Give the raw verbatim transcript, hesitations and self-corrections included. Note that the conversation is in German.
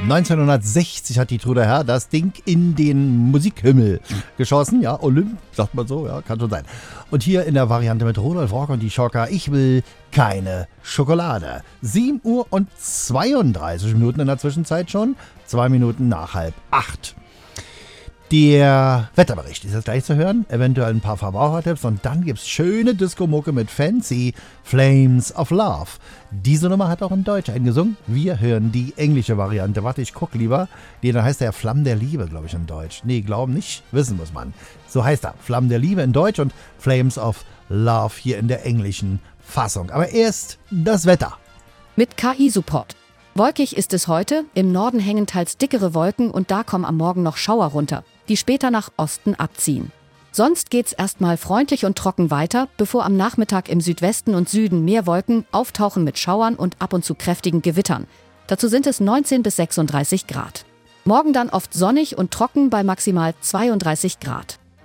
neunzehnhundertsechzig hat die Truder Herr das Ding in den Musikhimmel geschossen. Ja, Olymp, sagt man so, ja, kann schon sein. Und hier in der Variante mit Rudolf Rock und die Schocker, ich will keine Schokolade. sieben Uhr und zweiunddreißig Minuten in der Zwischenzeit schon, zwei Minuten nach halb acht. Der Wetterbericht ist jetzt gleich zu hören, eventuell ein paar Verbrauchertipps und dann gibt's schöne Disco-Mucke mit Fancy Flames of Love. Diese Nummer hat auch in Deutsch eingesungen. Wir hören die englische Variante. Warte, ich guck lieber. Die, dann heißt der Flammen der Liebe, glaube ich, in Deutsch. Nee, glauben nicht, wissen muss man. So heißt er. Flammen der Liebe in Deutsch und Flames of Love hier in der englischen Fassung. Aber erst das Wetter. Mit K I-Support. Wolkig ist es heute, im Norden hängen teils dickere Wolken und da kommen am Morgen noch Schauer runter, die später nach Osten abziehen. Sonst geht's erstmal freundlich und trocken weiter, bevor am Nachmittag im Südwesten und Süden mehr Wolken auftauchen mit Schauern und ab und zu kräftigen Gewittern. Dazu sind es neunzehn bis sechsunddreißig Grad. Morgen dann oft sonnig und trocken bei maximal zweiunddreißig Grad.